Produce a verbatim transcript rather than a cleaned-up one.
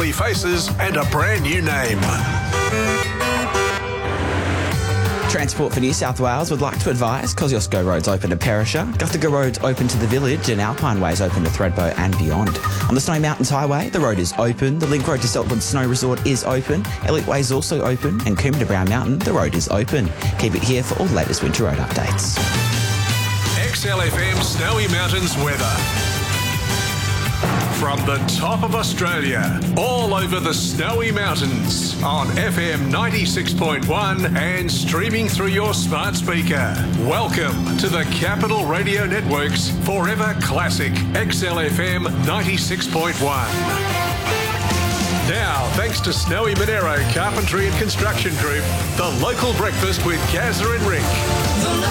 friendly faces and a brand new name. Transport for New South Wales would like to advise Kosciuszko Road's open to Perisher, Guthaga Road's open to the Village and Alpine Way's open to Thredbo and beyond. On the Snowy Mountains Highway, the road is open, the Link Road to Selkwood Snow Resort is open, Elliot Way is also open, and Coombe to Brown Mountain, the road is open. Keep it here for all the latest winter road updates. X L F M Snowy Mountains weather. From the top of Australia, all over the Snowy Mountains, on F M ninety-six point one and streaming through your smart speaker. Welcome to the Capital Radio Network's Forever Classic X L F M ninety-six point one. Now, thanks to Snowy Monero Carpentry and Construction Group, the local breakfast with Gazza and Rick.